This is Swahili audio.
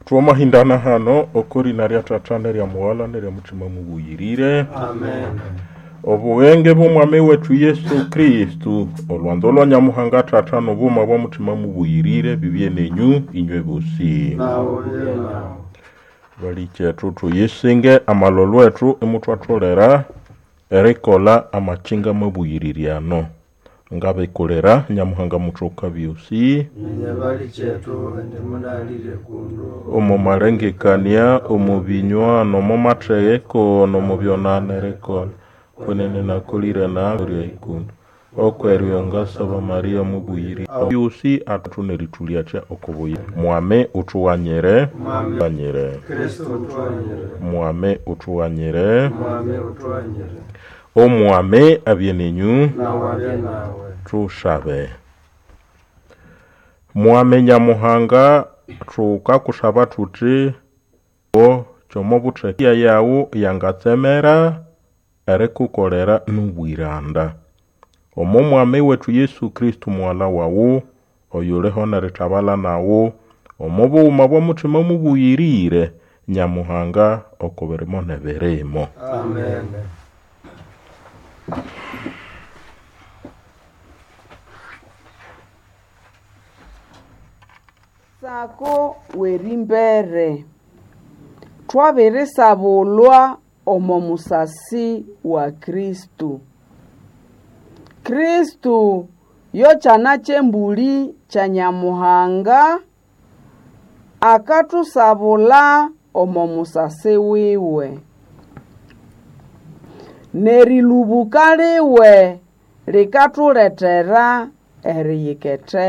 Tuoma hindana hano okuri naria tatana ria muwala neria mutima mubuyirire. Amen. Obuwenge bw'umwami wetu Yesu Kristu olwandolo nyamuhanga tatano buma bwa mutima mubuyirire bibye nenyu inywe bosi. Bali chetu tuyisenge amalolo etu emutwatolera erikola amachinga mubuyiririano ngabe kolera nyamuhanga mutoka byosi Bali chetu ndimunalire kundu omumarengekania omubinywa no mumategeko no mubyonanere kunene nakulira na buri ikundu okweryo ngasaba Maria mubuyiri byosi atuneritulia cha okubuye mwame utuwanyere Kristo utuwanyere mwame utuwanyere utuwanyere abyenenyu na wale nawe tushabe mwame nyamuhanga tukakushaba tuti o chomo butekia yawo yangatsemera erekukolera nubwiranda omo mwame wetu Yesu Kristu mwala wawo oyoleho naritabala nawo omo buma bwa mutima mubuyirire nyamuhanga okoberemo neberemo. Amen. Sako werimbere twabere sabulwa omo musasi wa Kristu. Kristu yo chana chembuli cha nyamuhanga akatusabula omo musasi wiwe. Nerilubuka liwe likatuletera eriyikete.